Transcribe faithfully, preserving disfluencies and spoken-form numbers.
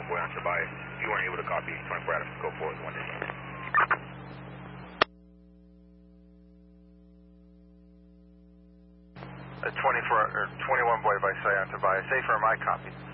boy on Tobias. You weren't able to copy twenty-four Adams. Go forward, one dispatch. Uh, twenty-four, or twenty-one boy by Sion Tobias. A firm, I copy.